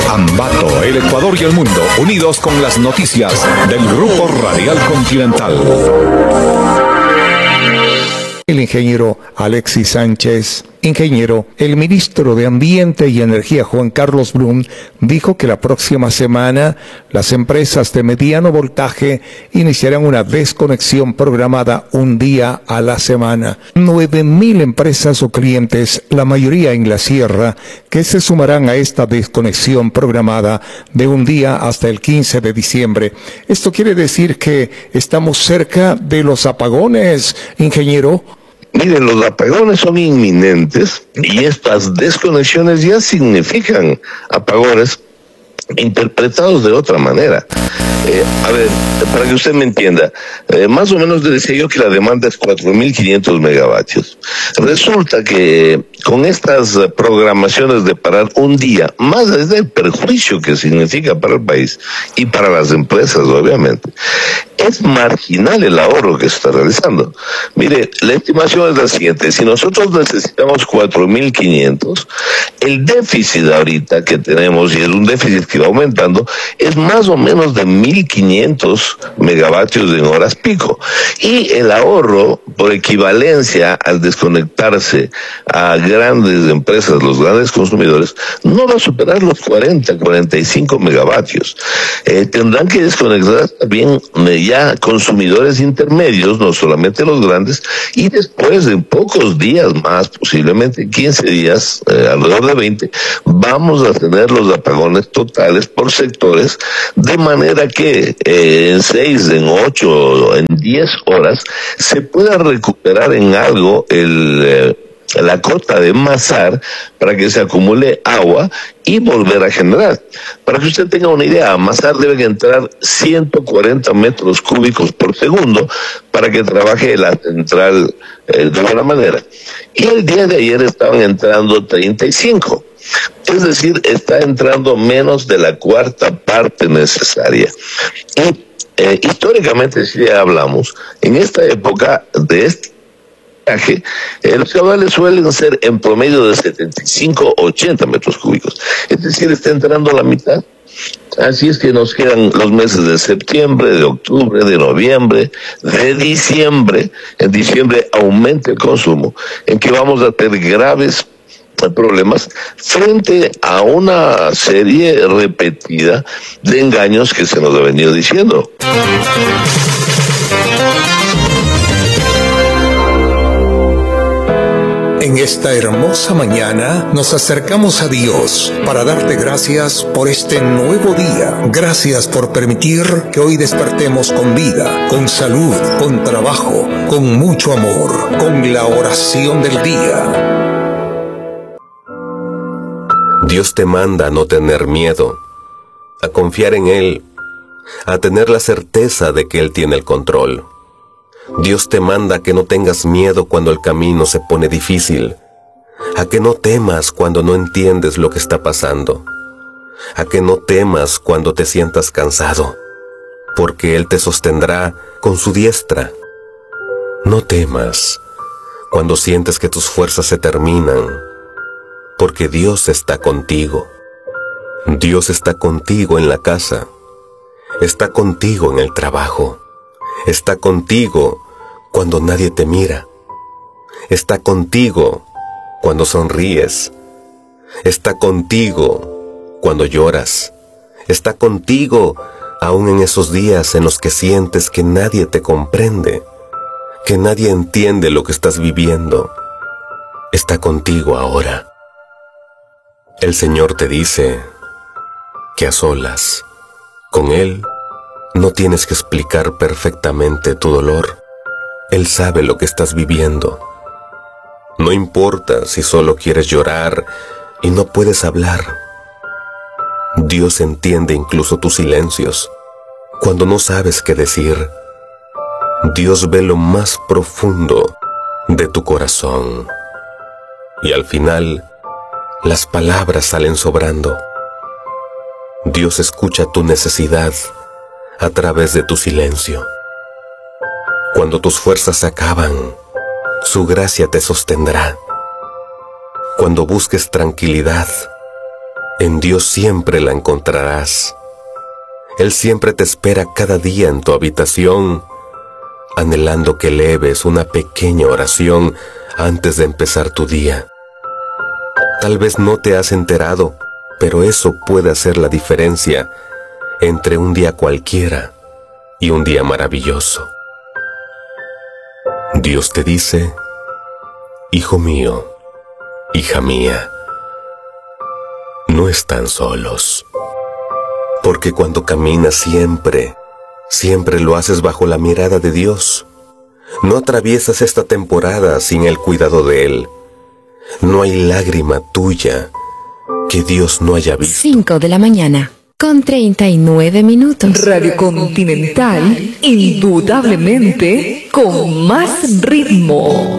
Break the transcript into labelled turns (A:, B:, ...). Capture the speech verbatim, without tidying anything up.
A: Ambato, el Ecuador y el mundo, unidos con las noticias del Grupo Radial Continental.
B: El ingeniero Alexis Sánchez. Ingeniero, el ministro de Ambiente y Energía, Juan Carlos Blum, dijo que la próxima semana las empresas de mediano voltaje iniciarán una desconexión programada un día a la semana. Nueve mil empresas o clientes, la mayoría en la sierra, que se sumarán a esta desconexión programada de un día hasta el quince de diciembre. Esto quiere decir que estamos cerca de los apagones, ingeniero.
C: Miren, los apagones son inminentes y estas desconexiones ya significan apagones interpretados de otra manera. Eh, a ver, para que usted me entienda, eh, más o menos le decía yo que la demanda es cuatro mil quinientos megavatios. Resulta que con estas programaciones de parar un día, más allá del perjuicio que significa para el país y para las empresas, obviamente, es marginal el ahorro que se está realizando. Mire, la estimación es la siguiente: si nosotros necesitamos cuatro mil quinientos, el déficit ahorita que tenemos, y es un déficit que va aumentando, es más o menos de mil quinientos megavatios en horas pico. Y el ahorro, por equivalencia al desconectarse a grandes empresas, los grandes consumidores, no va a superar los cuarenta, cuarenta y cinco megavatios. Eh, tendrán que desconectar también eh, ya consumidores intermedios, no solamente los grandes, y después de pocos días más, posiblemente quince días, eh, alrededor de veinte, vamos a tener los apagones totales por sectores, de manera que eh, en seis, en ocho, en diez horas se pueda recuperar en algo el eh, la cota de Masar para que se acumule agua y volver a generar. Para que usted tenga una idea, a Masar deben entrar ciento cuarenta metros cúbicos por segundo para que trabaje la central eh, de buena manera. Y el día de ayer estaban entrando treinta y cinco. Es decir, está entrando menos de la cuarta parte necesaria. Y eh, históricamente, si ya hablamos, en esta época de este Eh, los caudales suelen ser en promedio de setenta y cinco a ochenta metros cúbicos. Es decir, está entrando la mitad. Así es que nos quedan los meses de septiembre, de octubre, de noviembre, de diciembre. En diciembre aumenta el consumo, en que vamos a tener graves problemas frente a una serie repetida de engaños que se nos ha venido diciendo.
B: En esta hermosa mañana nos acercamos a Dios para darte gracias por este nuevo día. Gracias por permitir que hoy despertemos con vida, con salud, con trabajo, con mucho amor, con la oración del día.
D: Dios te manda a no tener miedo, a confiar en Él, a tener la certeza de que Él tiene el control. Dios te manda a que no tengas miedo cuando el camino se pone difícil, a que no temas cuando no entiendes lo que está pasando, a que no temas cuando te sientas cansado, porque Él te sostendrá con su diestra. No temas cuando sientes que tus fuerzas se terminan, porque Dios está contigo. Dios está contigo en la casa, está contigo en el trabajo. Está contigo cuando nadie te mira. Está contigo cuando sonríes. Está contigo cuando lloras. Está contigo aún en esos días en los que sientes que nadie te comprende, que nadie entiende lo que estás viviendo. Está contigo ahora. El Señor te dice que a solas con Él no tienes que explicar perfectamente tu dolor. Él sabe lo que estás viviendo. No importa si solo quieres llorar y no puedes hablar. Dios entiende incluso tus silencios. Cuando no sabes qué decir, Dios ve lo más profundo de tu corazón. Y al final, las palabras salen sobrando. Dios escucha tu necesidad a través de tu silencio. Cuando tus fuerzas se acaban, su gracia te sostendrá. Cuando busques tranquilidad, En Dios siempre la encontrarás. Él siempre te espera cada día en tu habitación, anhelando que eleves una pequeña oración antes de empezar tu día. Tal vez no te has enterado, pero eso puede hacer la diferencia entre un día cualquiera y un día maravilloso. Dios te dice: hijo mío, hija mía, no están solos. Porque cuando caminas siempre, siempre lo haces bajo la mirada de Dios. No atraviesas esta temporada sin el cuidado de Él. No hay lágrima tuya que Dios no haya visto.
E: cinco de la mañana, con treinta y nueve minutos.
F: Radio Continental, indudablemente con más ritmo.